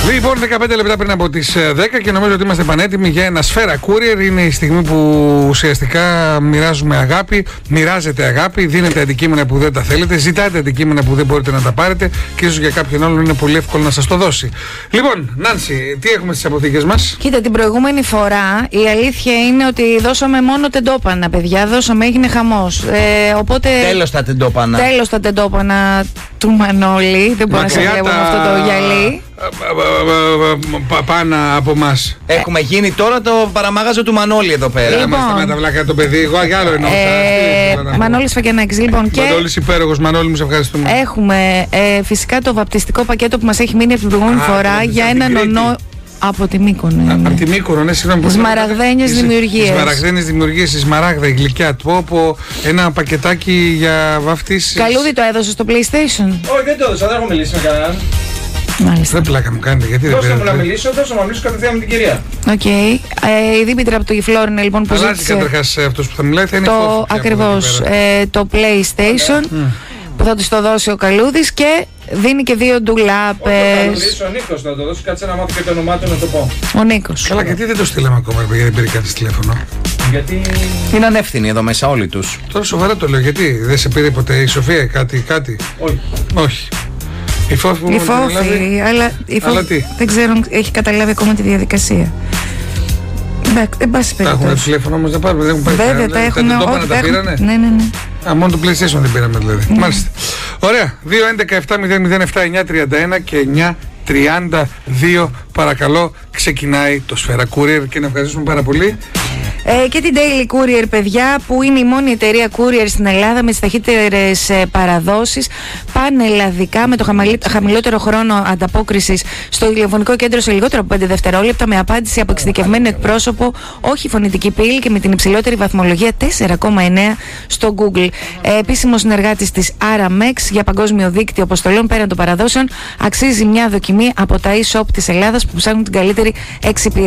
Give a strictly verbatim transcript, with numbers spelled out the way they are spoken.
Λοιπόν, δεκαπέντε λεπτά πριν από τις δέκα και νομίζω ότι είμαστε πανέτοιμοι για ένα Σφαίρα Courier. Είναι η στιγμή που ουσιαστικά μοιράζουμε αγάπη, μοιράζετε αγάπη, δίνετε αντικείμενα που δεν τα θέλετε, ζητάτε αντικείμενα που δεν μπορείτε να τα πάρετε και ίσως για κάποιον άλλον είναι πολύ εύκολο να σας το δώσει. Λοιπόν, Νάνση, τι έχουμε στις αποθήκες μας? Κοίτα, την προηγούμενη φορά η αλήθεια είναι ότι δώσαμε μόνο τεντόπανα, παιδιά. Δώσαμε, έγινε χαμός. Ε, οπότε. Τέλος τα τεντόπανα. Τέλος τα τεντόπανα του Μανώλη. Δεν μπορώ να σε βλέπω με αυτό το γυαλί. Πάνω από μας. Έχουμε γίνει τώρα το παραμάγαζο του Μανώλη εδώ πέρα. Λοιπόν, με τα βλάκα το παιδί, εγώ για άλλο εννοούσα. Ε, Μανώλης Φακιανάκης, λοιπόν. Και Μανώλης υπέροχος, Μανώλη μου, σε ευχαριστούμε. Έχουμε ε, φυσικά το βαπτιστικό πακέτο που μας έχει μείνει από την προηγούμενη φορά για έναν ονό. Από τη Μύκονο. Από τη Μύκονο, ναι, συγγνώμη. Σμαραγδένιες δημιουργίες. Σμαραγδένιες δημιουργίες, η Σμαράγδα, η γλυκιά του, από ένα πακετάκι για βαφτίσεις. Καλούδι το έδωσε στο PlayStation. Όχι, δεν το έδωσα, δεν έχω μιλήσει με κανέναν. Μάλιστα. Δεν πλάκα μου κάνετε, γιατί δεν Δώσε πήρατε? μου να μιλήσω, δώσε μου να μιλήσω κατευθείαν με την κυρία. Οκ. Okay. Ε, η Δήμητρα από το Γυφλόρινο λοιπόν που αλλάζει ζήτησε καταρχάς αυτός που θα μιλάει, θα είναι το, ακριβώς, ε, το PlayStation mm. που θα της το δώσει ο Καλούδης και δίνει και δύο ντουλάπες. Όχι, θα μιλήσει ο Νίκος να το δώσει, κάτσε να μάθω και το όνομά του να το πω. Ο Νίκος. Καλά, γιατί δεν το στείλαμε ακόμα, γιατί δεν πήρε κάτι τηλέφωνο? Γιατί είναι ανεύθυνοι εδώ μέσα όλοι τους. Τώρα σοβαρά το λέω, γιατί δεν σε πήρε ποτέ η Σοφία κάτι, κάτι? Όχι. Όχι. Η Φόφη μου η Φόφη, αλλά η Φόφη δεν ξέρω αν έχει καταλάβει ακόμα τη διαδικασία. Εντάξει, δεν πάση περιπτώσει. Τα έχουν τηλέφωνο όμως να πάρουμε, δεν έχουν πάρει. Βέβαια, τα έχουν. Τα τεντόπανα τα πήρανε. Ναι, ναι, ναι. Α, μόνο το PlayStation δεν πήραμε δηλαδή. Mm. Μάλιστα. Ωραία. δύο έντεκα επτά μηδέν μηδέν επτά εννιά τριάντα ένα και εννιά τριάντα δύο. Παρακαλώ, ξεκινάει το Σφαίρα Courier και να ευχαριστήσουμε πάρα πολύ. Ε, και την Daily Courier, παιδιά, που είναι η μόνη εταιρεία courier στην Ελλάδα με τις ταχύτερες ε, παραδόσεις πανελλαδικά, με το χαμηλ, χαμηλότερο χρόνο ανταπόκρισης στο τηλεφωνικό κέντρο σε λιγότερο από πέντε δευτερόλεπτα, με απάντηση από εξειδικευμένο εκπρόσωπο, όχι φωνητική πύλη και με την υψηλότερη βαθμολογία τέσσερα κόμμα εννέα στο Google. Ε, επίσημο συνεργάτης της Aramex για παγκόσμιο δίκτυο αποστολών πέραν των παραδόσεων, αξίζει μια δοκιμή από τα e-shop της Ελλάδας που ψάχνουν την καλύτερη εξυπηρέτηση.